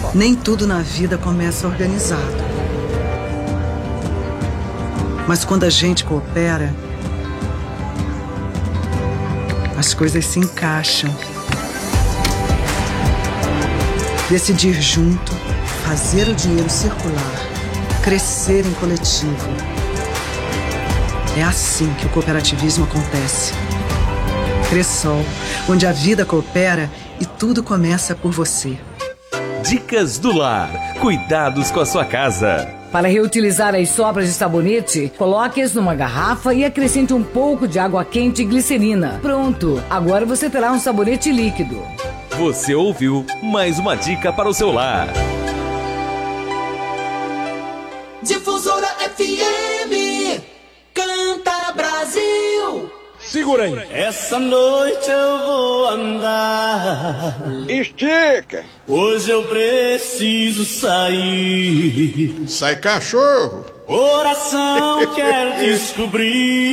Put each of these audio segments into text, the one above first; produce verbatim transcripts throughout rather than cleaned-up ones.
Nem tudo na vida começa organizado. Mas quando a gente coopera, as coisas se encaixam. Decidir junto, fazer o dinheiro circular, crescer em coletivo. É assim que o cooperativismo acontece. Cressol, onde a vida coopera e tudo começa por você. Dicas do Lar. Cuidados com a sua casa. Para reutilizar as sobras de sabonete, coloque-as numa garrafa e acrescente um pouco de água quente e glicerina. Pronto! Agora você terá um sabonete líquido. Você ouviu mais uma dica para o seu lar. Difusora F M, canta Brasil. Segura aí. Essa noite eu vou andar. Estica. Hoje eu preciso sair. Sai cachorro. Coração quer descobrir.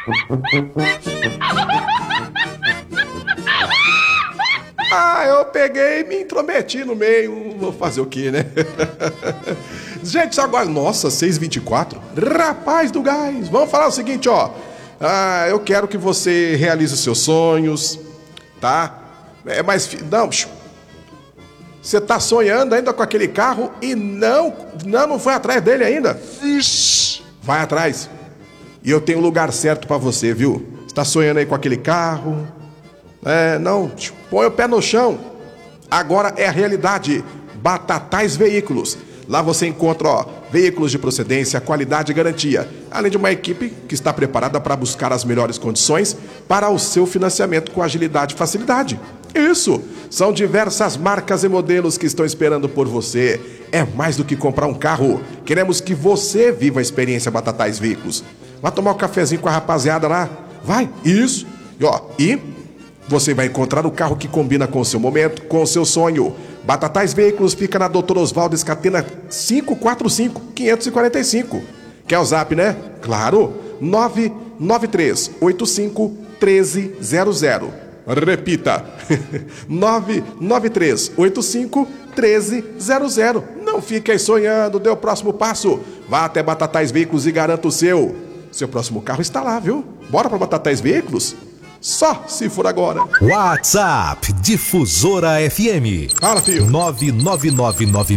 Ah, eu peguei e me intrometi no meio. Vou fazer o quê, né? Gente, agora... Nossa, seis e vinte e quatro. Rapaz do gás. Vamos falar o seguinte, ó. Ah, eu quero que você realize os seus sonhos, tá? É mais... Não, você tá sonhando ainda com aquele carro e não... Não, não foi atrás dele ainda? Ixi, vai atrás. E eu tenho o lugar certo pra você, viu? Você tá sonhando aí com aquele carro... É, não, põe o pé no chão. Agora é a realidade. Batatais Veículos. Lá você encontra, ó, veículos de procedência, qualidade e garantia. Além de uma equipe que está preparada para buscar as melhores condições para o seu financiamento com agilidade e facilidade. Isso! São diversas marcas e modelos que estão esperando por você. É mais do que comprar um carro. Queremos que você viva a experiência Batatais Veículos. Vai tomar um cafezinho com a rapaziada lá. Vai, isso. E, ó, e... você vai encontrar o carro que combina com o seu momento, com o seu sonho. Batatais Veículos fica na doutor Oswaldo Escatena quinhentos e quarenta e cinco, quinhentos e quarenta e cinco. Quer o zap, né? Claro! nove nove três oito cinco um três zero zero. Repita! nove nove três oito cinco um três zero zero. Não fique aí sonhando, dê o próximo passo. Vá até Batatais Veículos e garanta o seu. Seu próximo carro está lá, viu? Bora para Batatais Veículos? Só se for agora. WhatsApp Difusora F M. Fala, filho. nove nove nove nove